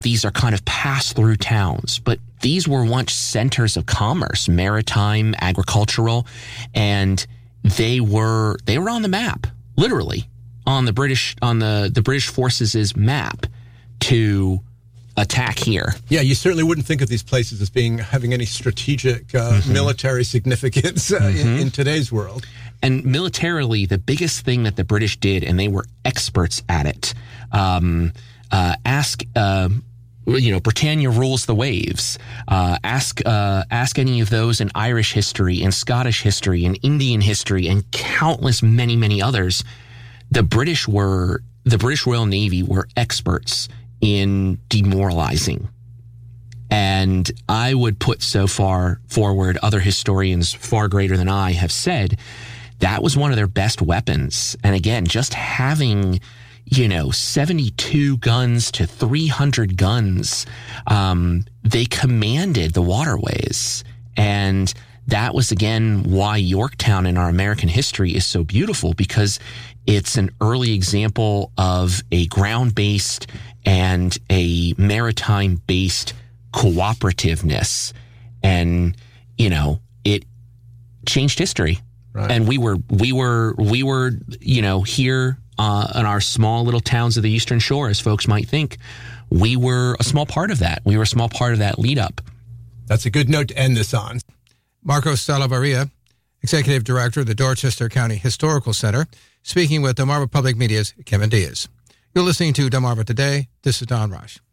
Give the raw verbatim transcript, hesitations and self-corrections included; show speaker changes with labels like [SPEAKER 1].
[SPEAKER 1] these are kind of pass-through towns, but these were once centers of commerce, maritime, agricultural, and they were they were on the map, literally on the British on the, the British forces' map to attack here.
[SPEAKER 2] Yeah, you certainly wouldn't think of these places as being having any strategic uh, mm-hmm. military significance uh, mm-hmm. in, in today's world.
[SPEAKER 1] And militarily, the biggest thing that the British did, and they were experts at it. Um, uh, ask. Uh, You know, Britannia rules the waves. Uh, ask uh, ask any of those in Irish history, in Scottish history, in Indian history, and countless many, many others. The British were the British Royal Navy were experts in demoralizing. And I would put so far forward, other historians far greater than I have said, that was one of their best weapons. And again, just having, you know, seventy-two guns to three hundred guns, um, they commanded the waterways. And that was, again, why Yorktown in our American history is so beautiful, because it's an early example of a ground-based and a maritime-based cooperativeness. And, you know, it changed history. Right. And we were, we were, we were, you know, here uh, in our small little towns of the Eastern Shore, as folks might think, we were a small part of that. We were a small part of that lead up.
[SPEAKER 2] That's a good note to end this on.
[SPEAKER 3] Marco Stallavaria, Executive Director of the Dorchester County Historical Center, speaking with Delmarva Public Media's Kevin Diaz. You're listening to Delmarva Today. This is Don Rush.